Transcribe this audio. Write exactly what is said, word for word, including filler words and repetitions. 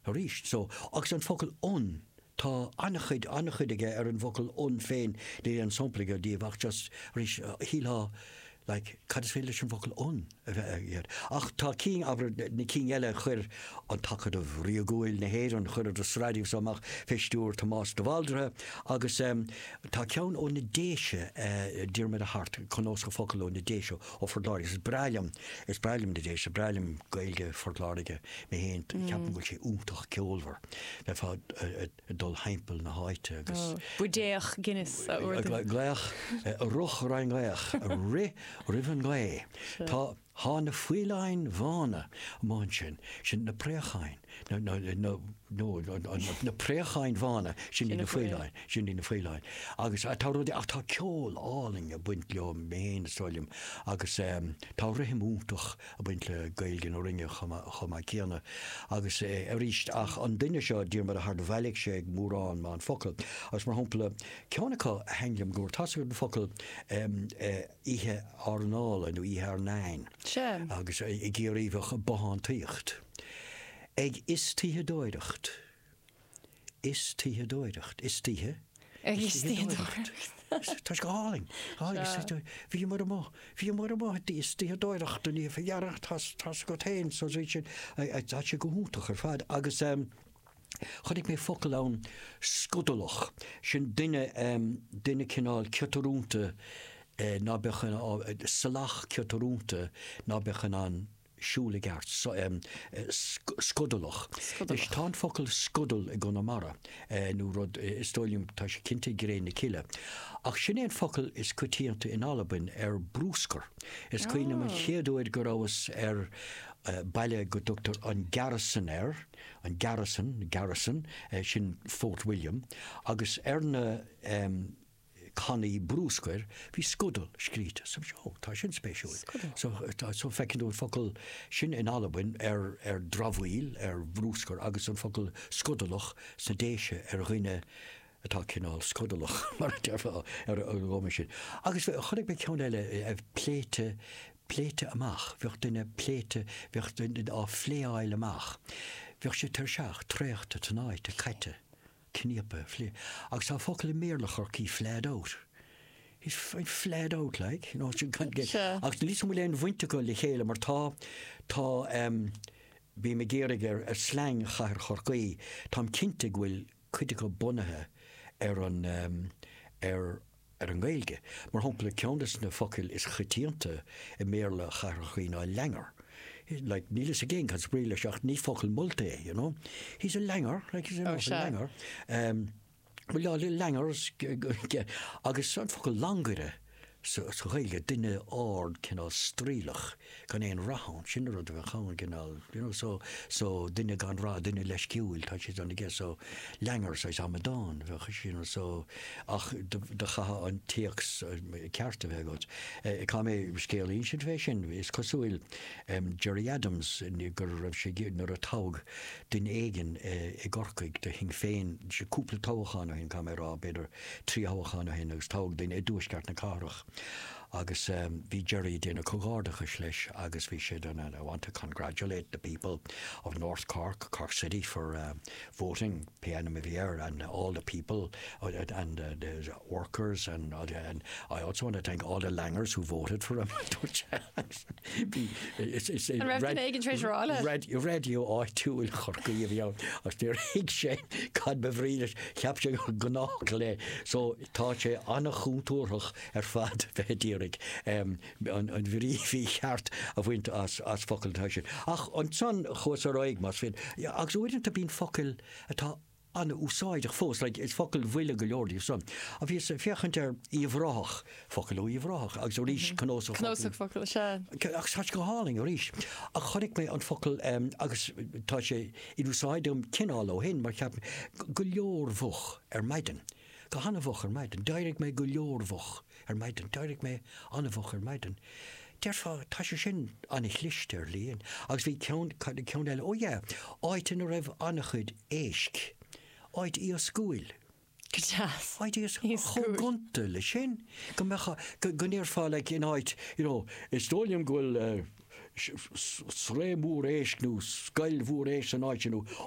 a ríist, so agus an focail ón tá annachchuid annachchuidige ar an focail ón féin dé an somplaige díomh just rís hílá like cad is féile an focail ón ach tá cí aber na cí eile chuir an takad of riagóil na héir an chuir a sráidíh samach feistúr Tomás de Valdre agus um, tá ceann ó na déise uh, dír a hart conós go focail ó na déise ó forláir is brailm is brailm de déise brailm gailge forláige mé héin ceapan go sé úntaach ceolver le fá dul heimpel na háite agus budéach Guinness gléach a roch rein gléach a ri rivan glé tá há na fuilein bhána máin sin sin na préchain no no no no na préchain bhána sin na fuilein sin na fuilein agus tá rudi ach tá ceol áling a buint leo méin stoilm agus um, tá rihim úntaach a buint le gailgin ó ringe chama chama céanna agus a ríist ach an duine seo dír mar a hard bheilig sé mórán má an focail agus mar hopla ceannacha henglim gúir tasú an focail um, uh, ihe arnála nó ihe ar nein agus i ggéiríomh bahan tíocht. Ag is títhe dóireacht. Is títhe dóireacht. Is títhe? Ag is títhe dóireacht. Tás go háling. Bhí mar má. Bhí mar má is títhe dóireacht a ní bhearach tas go tain so sin tá sé go húntaach ar fad agus um, chunig mé focail ann scudalach sin duine um, duine cinál cetarúnta Uh, ná bechan uh, salach cetarúnta ná bechan an siúlageart so, um, uh, sc scudalach. Is tá focail scudal i gona mara uh, nó rud uh, istóilium tá sé cinnte gré na ciile. Ach sin éon focail is cuitíanta in Alban ar brúscar. Is cuioine man chéadúid go ráwas ar uh, baile go Doctor an Garrison ar an Garrison Garrison uh, sin Fort William agus ar na um, Connie brúscair hí scudal scríte sam seo tá sin spéisiúil so so fecinn dún focail sin in Alban ar ar dramhhuil ar brúscair agus an focail scudalach sa déise ar dhuine atá cinál scudalach mar dearfa ar ar sin agus chunig be ceann eile ag pléite pléite amach bheocht duine pléite bheocht duine á phléáil amach bheocht sé tar seach tréachta tanáid a chaite kniepe fle agus tá focail méirlachar cí fled out. He's fled out like you know you can't get ach lís mú leon bhainte go le chéile mar tá tá um, bí me géiriger a slang char chorcaí tám cinnte bhfuil chuide go bunathe ar an um, ar ar an gailge mar hopla ceannas na focail is chutíanta i méle char chuoí ná lenger. Like Niels again kan sprile schacht nie focail multe, you know. He's a langer, like he's a, oh, a langer. Um, well, ja, langers, agus son focail langere. So so réige duine ard cinál strílach gan éon rahan sin rud bheith chaáin cinál you know so so duine gan rá duine leis ciúil tá sé donna ggé so lenger sa amadán bheith sin so ach de chaha an tíochs cearta bheith got cá mé scéalaí sin bheith sin is cosúil Jerry Adams gur raibh sé gur nar a tág duine éigen i gorcaig de hing féin sé cúpla táhachána hin cá mé rá beidir trí háhachána hin agus tág duine i dúisceart na carach. Agus um, vi Jerry dina cogádacha leis agus vi sé done and I want to congratulate the people of North Cork, Cork City for um, voting P N M V R and all the people uh, and uh, the workers and, uh, and I also want to thank all the langers who voted for him. it's, it's, and red, red, radio áitiúil chorcaí bhí as tíir hiig sé cad bhríidir ceap sé gnáach le so tá sé anna chúntúrach ar fad bheitdírig um, an, an bhríhí cheart a bhaint as, as focail tá sin. Ach an son chós a roiig mas fin. Ja, agus bhaidir a bín focail atá an úsáideach fós, like, is focail bhuiile go leordíh son. A bhí fiachant ar íomhráach, focail ó íomhráach, agus ó rís canósa focail. Canósa focail se. Agus tá go háling ó rís. A chonig mé an focail um, agus tá sé i úsáidem cinál ó hin, mar ceap go leormhuch ar maidin. Go hanamhuch ar maidin, deirig mé go leormhuch ar maidin, deirig mé anamhuch ar maidin. Derfa tá sé sin anig lister líon. Agus bhí ceann eile, ó ja, áitin a raibh annachchuid éisc. Áid í a scúil. Gydas. Áid í a scúil. Gunta le sin. Go mecha, go níor fá le in áid, you know, istólium gwyl uh, sré múr éisc nú, sgail múr éisc an áid nú,